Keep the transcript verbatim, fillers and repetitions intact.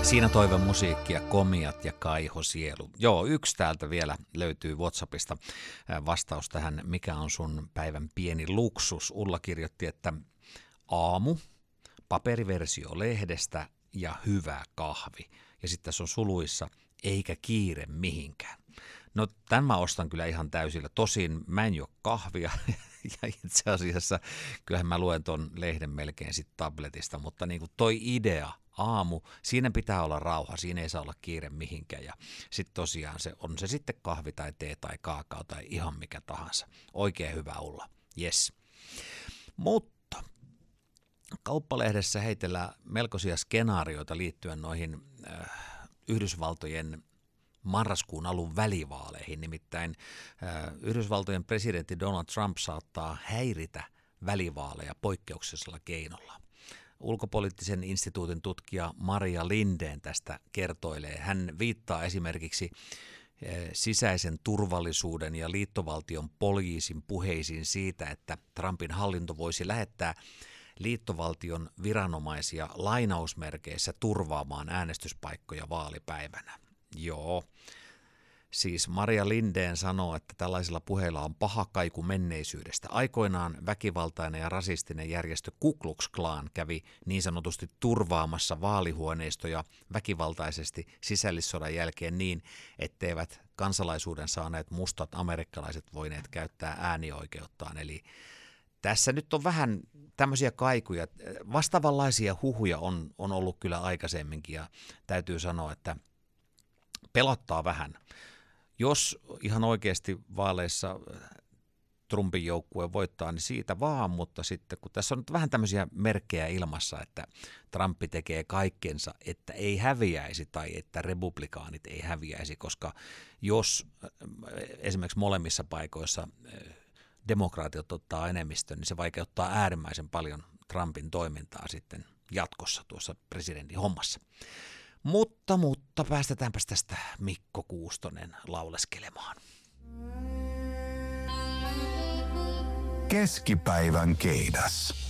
Siinä toivon musiikkia, komiat ja kaiho sielu. Joo, yksi täältä vielä löytyy WhatsAppista vastaus tähän, mikä on sun päivän pieni luksus. Ulla kirjoitti, että aamu, paperiversio lehdestä ja hyvä kahvi. Ja sitten tässä on suluissa, eikä kiire mihinkään. No tämän mä ostan kyllä ihan täysillä. Tosin mä en juo kahvia ja itse asiassa kyllähän mä luen ton lehden melkein sit tabletista, mutta niin kuin toi idea, aamu, siinä pitää olla rauha, siinä ei saa olla kiire mihinkään ja sitten tosiaan se on se sitten kahvi tai tee tai kaakao tai ihan mikä tahansa. Oikein hyvä olla, yes. Mutta Kauppalehdessä heitellään melkoisia skenaarioita liittyen noihin äh, Yhdysvaltojen marraskuun alun välivaaleihin, nimittäin äh, Yhdysvaltojen presidentti Donald Trump saattaa häiritä välivaaleja poikkeuksellisella keinolla. Ulkopoliittisen instituutin tutkija Maria Lindén tästä kertoilee. Hän viittaa esimerkiksi äh, sisäisen turvallisuuden ja liittovaltion poliisin puheisiin siitä, että Trumpin hallinto voisi lähettää liittovaltion viranomaisia lainausmerkeissä turvaamaan äänestyspaikkoja vaalipäivänä. Joo, siis Maria Lindén sanoo, että tällaisilla puheilla on paha kaiku menneisyydestä. Aikoinaan väkivaltainen ja rasistinen järjestö Ku Klux Klan kävi niin sanotusti turvaamassa vaalihuoneistoja väkivaltaisesti sisällissodan jälkeen niin, etteivät kansalaisuuden saaneet mustat amerikkalaiset voineet käyttää äänioikeuttaan. Eli tässä nyt on vähän tämmöisiä kaikuja. Vastaavanlaisia huhuja on, on ollut kyllä aikaisemminkin ja täytyy sanoa, että pelottaa vähän. Jos ihan oikeasti vaaleissa Trumpin joukkue voittaa, niin siitä vaan, mutta sitten kun tässä on nyt vähän tämmöisiä merkkejä ilmassa, että Trump tekee kaikkensa, että ei häviäisi tai että republikaanit ei häviäisi, koska jos esimerkiksi molemmissa paikoissa demokraatit ottaa enemmistön, niin se vaikeuttaa äärimmäisen paljon Trumpin toimintaa sitten jatkossa tuossa presidentin hommassa. Mutta, mutta päästetäänpäs tästä Mikko Kuustonen lauleskelemaan. Keskipäivän keidas.